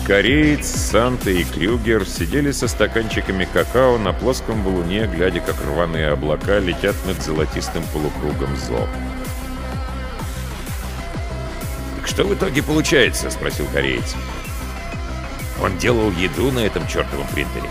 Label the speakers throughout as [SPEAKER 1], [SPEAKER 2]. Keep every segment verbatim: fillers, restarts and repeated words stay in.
[SPEAKER 1] Кореец, Санта и Крюгер сидели со стаканчиками какао на плоском валуне, глядя, как рваные облака летят над золотистым полукругом Зо. «Так что в итоге получается?» — спросил кореец. «Он делал еду на этом чертовом принтере?»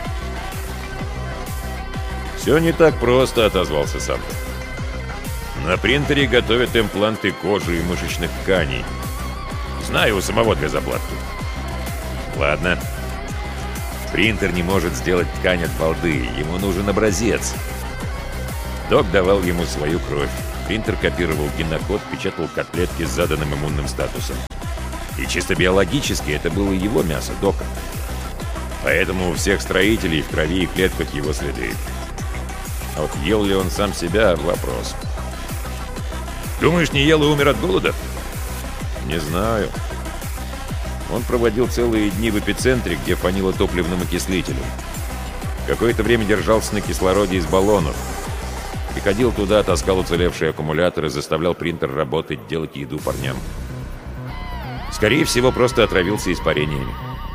[SPEAKER 1] «Все не так просто», — отозвался Санта. «На принтере готовят импланты кожи и мышечных тканей. Знаю у самого две заплатки». «Ладно. Принтер не может сделать ткань от балды. Ему нужен образец». Док давал ему свою кровь. Принтер копировал генокод, печатал котлетки с заданным иммунным статусом. И чисто биологически это было его мясо, Дока. Поэтому у всех строителей в крови и клетках его следы. А вот ел ли он сам себя — вопрос. «Думаешь, не ел и умер от голода?» «Не знаю». Он проводил целые дни в эпицентре, где фанило топливным окислителем. Какое-то время держался на кислороде из баллонов. Приходил туда, таскал уцелевшие аккумуляторы, заставлял принтер работать, делать еду парням. Скорее всего, просто отравился испарениями.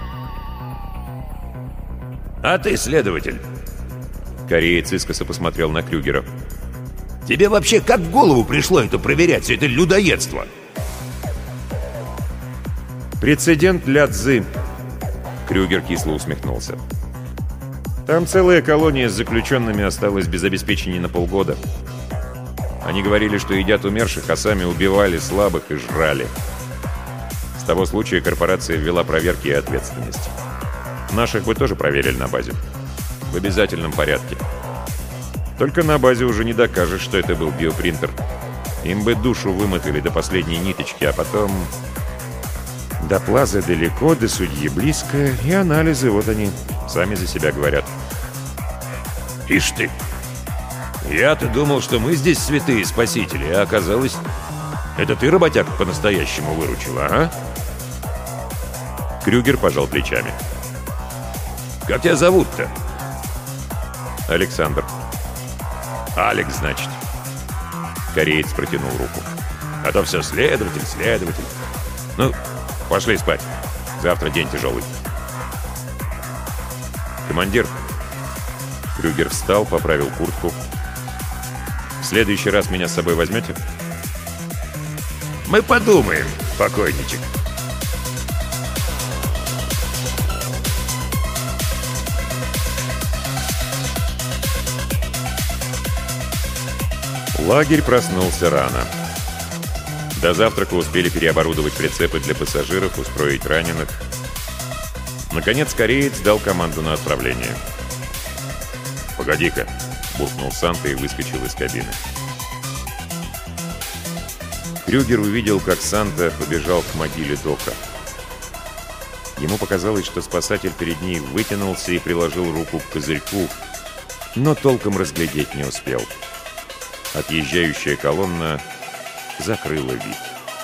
[SPEAKER 1] «А ты, следователь?» Кореец искоса посмотрел на Крюгера. «Тебе вообще как в голову пришло это проверять, все это людоедство?»
[SPEAKER 2] «Прецедент для Цзы», — Крюгер кисло усмехнулся. «Там целая колония с заключенными осталась без обеспечения на полгода. Они говорили, что едят умерших, а сами убивали слабых и жрали. С того случая корпорация ввела проверки и ответственность. Наших бы тоже проверили на базе. В обязательном порядке. Только на базе уже не докажешь, что это был биопринтер. Им бы душу вымотали до последней ниточки, а потом... До плазы далеко, до судьи близко, и анализы, вот они, сами за себя говорят».
[SPEAKER 1] «Ишь ты! Я-то думал, что мы здесь святые спасители, а оказалось, это ты, работяг, по-настоящему выручила, а?»
[SPEAKER 2] Крюгер пожал плечами.
[SPEAKER 1] «Как тебя зовут-то?»
[SPEAKER 2] «Александр».
[SPEAKER 1] «Алекс, значит».
[SPEAKER 2] Кореец протянул руку.
[SPEAKER 1] «А то все следователь, следователь. Ну, пошли спать. Завтра день тяжелый».
[SPEAKER 2] «Командир». Крюгер встал, поправил куртку. «В следующий раз меня с собой возьмете?»
[SPEAKER 1] «Мы подумаем, покойничек».
[SPEAKER 2] Лагерь проснулся рано. До завтрака успели переоборудовать прицепы для пассажиров, устроить раненых. Наконец, кореец дал команду на отправление. «Погоди-ка», — буркнул Санта и выскочил из кабины. Крюгер увидел, как Санта побежал к могиле Дока. Ему показалось, что спасатель перед ней вытянулся и приложил руку к козырьку, но толком разглядеть не успел. Отъезжающая колонна закрыла вид.